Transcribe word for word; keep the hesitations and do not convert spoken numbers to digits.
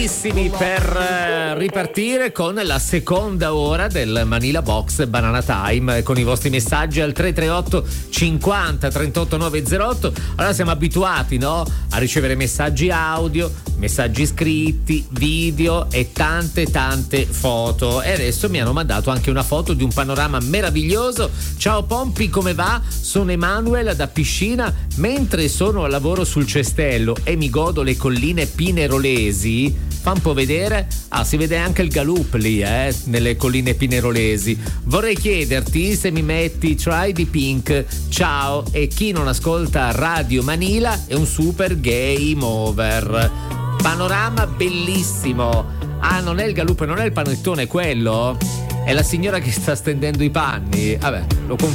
Per eh, ripartire con la seconda ora del Manila Box Banana Time, con i vostri messaggi al tre tre otto cinquanta trentotto novecentotto. Allora siamo abituati, no, a ricevere messaggi audio, messaggi scritti, video e tante tante foto, e adesso mi hanno mandato anche una foto di un panorama meraviglioso. Ciao Pompi, come va? Sono Emanuel da Piscina, mentre sono al lavoro sul cestello e mi godo le colline pinerolesi. Fa un po' vedere. Ah, si vede anche il Galup lì, eh, nelle colline pinerolesi. Vorrei chiederti se mi metti Try di Pink. Ciao, e chi non ascolta Radio Manila è un super game over. Panorama bellissimo. Ah, non è il Galup, non è il panettone quello? È la signora che sta stendendo i panni. Vabbè, lo confondo.